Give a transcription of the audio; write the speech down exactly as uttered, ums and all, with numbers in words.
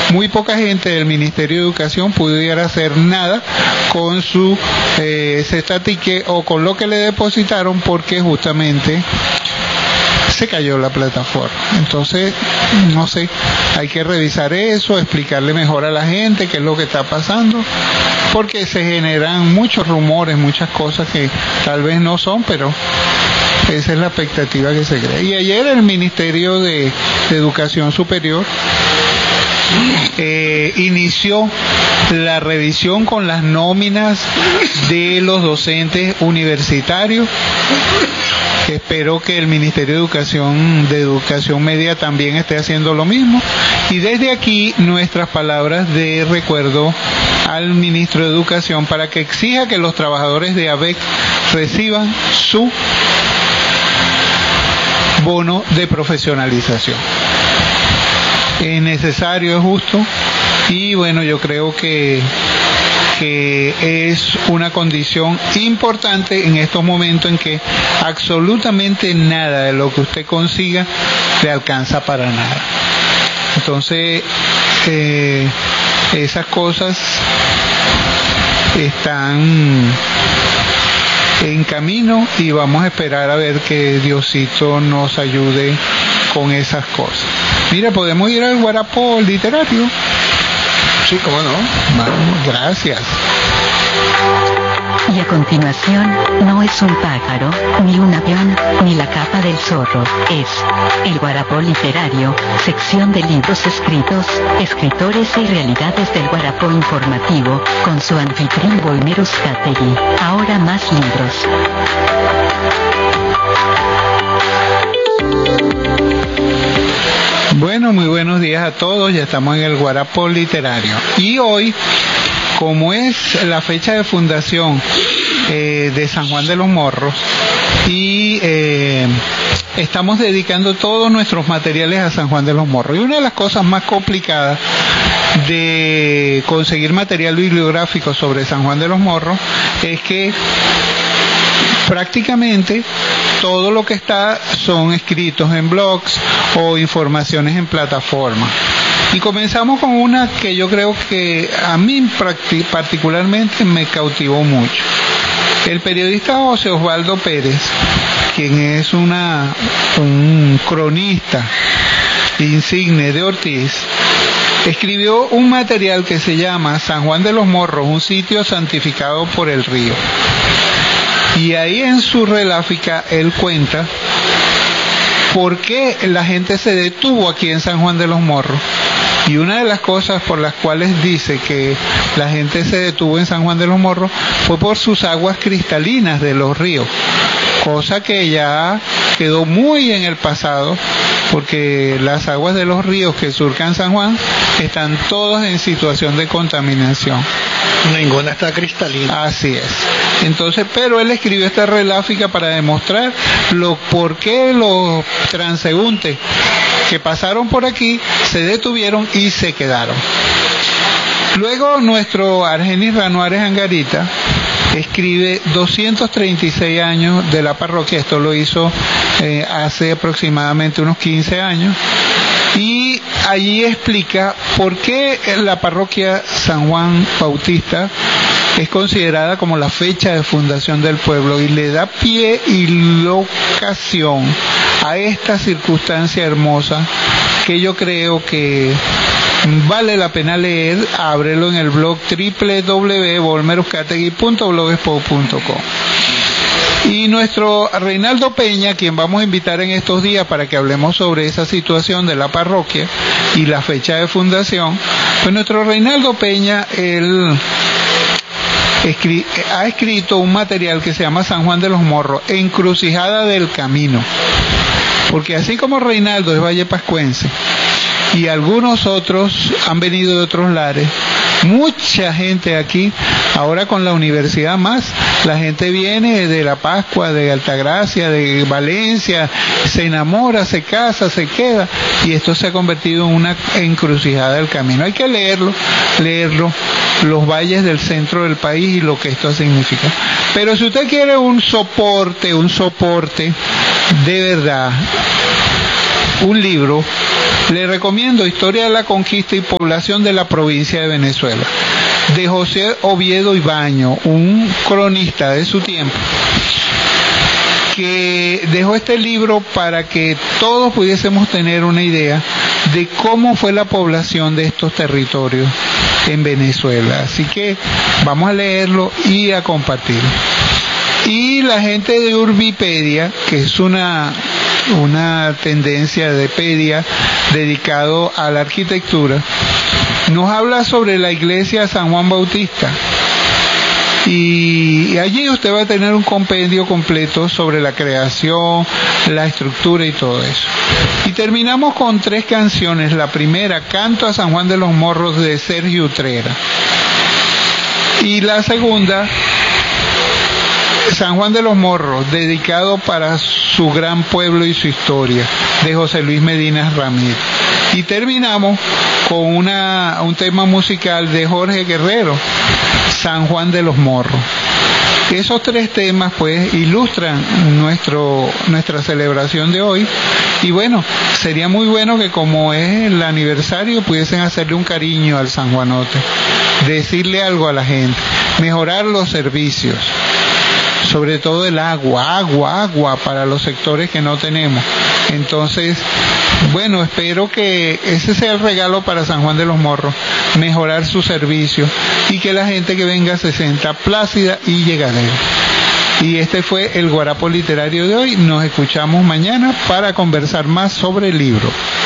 muy poca gente del Ministerio de Educación pudiera hacer nada con su eh, cesta ticket o con lo que le depositaron, porque justamente se cayó la plataforma. Entonces, no sé, hay que revisar eso, explicarle mejor a la gente qué es lo que está pasando, porque se generan muchos rumores, muchas cosas que tal vez no son, pero esa es la expectativa que se crea. Y ayer el Ministerio de, de Educación Superior eh, inició la revisión con las nóminas de los docentes universitarios. Espero que el Ministerio de Educación, de Educación Media también esté haciendo lo mismo. Y desde aquí nuestras palabras de recuerdo al Ministro de Educación para que exija que los trabajadores de A B E C reciban su bono de profesionalización. Es necesario, es justo, y bueno, yo creo que que es una condición importante en estos momentos en que absolutamente nada de lo que usted consiga le alcanza para nada. Entonces, eh, esas cosas están en camino y vamos a esperar a ver que Diosito nos ayude con esas cosas. Mira, podemos ir al guarapo literario. Sí, cómo no. Vamos, gracias. Y a continuación, no es un pájaro, ni un avión, ni la capa del zorro, es el guarapo literario, sección de libros escritos, escritores y realidades del guarapo informativo, con su anfitrión Volmer Uzcategui. Ahora más libros. Bueno, muy buenos días a todos, ya estamos en el guarapo literario. Y hoy, como es la fecha de fundación eh, de San Juan de los Morros, y eh, estamos dedicando todos nuestros materiales a San Juan de los Morros. Y una de las cosas más complicadas de conseguir material bibliográfico sobre San Juan de los Morros es que prácticamente todo lo que está son escritos en blogs o informaciones en plataformas. Y comenzamos con una que yo creo que a mí particularmente me cautivó mucho. El periodista José Osvaldo Pérez, quien es una un cronista insigne de Ortiz, escribió un material que se llama San Juan de los Morros, un sitio santificado por el río. Y ahí en su reláfica él cuenta por qué la gente se detuvo aquí en San Juan de los Morros. Y una de las cosas por las cuales dice que la gente se detuvo en San Juan de los Morros fue por sus aguas cristalinas de los ríos, cosa que ya quedó muy en el pasado, porque las aguas de los ríos que surcan San Juan están todas en situación de contaminación. Ninguna está cristalina. Así es. Entonces, pero él escribió esta reláfica para demostrar lo por qué los transeúntes que pasaron por aquí se detuvieron y se quedaron. Luego nuestro Argenis Ranuares Angarita escribe doscientos treinta y seis años de la parroquia. Esto lo hizo eh, hace aproximadamente unos quince años, y allí explica por qué la parroquia San Juan Bautista es considerada como la fecha de fundación del pueblo, y le da pie y locación a esta circunstancia hermosa que yo creo que vale la pena leer. Ábrelo en el blog doble u doble u doble u punto volmer uzcategui punto blogspot punto com. Y nuestro Reinaldo Peña, quien vamos a invitar en estos días para que hablemos sobre esa situación de la parroquia y la fecha de fundación, pues nuestro Reinaldo Peña, él escri- ha escrito un material que se llama San Juan de los Morros, Encrucijada del Camino. Porque así como Reinaldo es vallepascuense y algunos otros han venido de otros lares, mucha gente aquí, ahora con la universidad más, la gente viene de La Pascua, de Altagracia, de Valencia, se enamora, se casa, se queda, y esto se ha convertido en una encrucijada del camino. Hay que leerlo, leerlo, los valles del centro del país y lo que esto significa. Pero si usted quiere un soporte, un soporte de verdad, un libro Le recomiendo Historia de la Conquista y Población de la Provincia de Venezuela, de José Oviedo Ibaño, un cronista de su tiempo, que dejó este libro para que todos pudiésemos tener una idea de cómo fue la población de estos territorios en Venezuela. Así que vamos a leerlo y a compartirlo. Y la gente de Urbipedia, que es una, una tendencia de pedia dedicado a la arquitectura, nos habla sobre la iglesia San Juan Bautista. Y allí usted va a tener un compendio completo sobre la creación, la estructura y todo eso. Y terminamos con tres canciones. La primera, Canto a San Juan de los Morros, de Sergio Utrera. Y la segunda, San Juan de los Morros, dedicado para su gran pueblo y su historia, de José Luis Medina Ramírez. Y terminamos con una, un tema musical de Jorge Guerrero, San Juan de los Morros. Esos tres temas pues ilustran nuestro, nuestra celebración de hoy. Y bueno, sería muy bueno que, como es el aniversario, pudiesen hacerle un cariño al San Juanote, decirle algo a la gente, mejorar los servicios, sobre todo el agua, agua, agua para los sectores que no tenemos. Entonces, bueno, espero que ese sea el regalo para San Juan de los Morros, mejorar su servicio y que la gente que venga se sienta plácida y llegadera. Y este fue el Guarapo Literario de hoy. Nos escuchamos mañana para conversar más sobre el libro.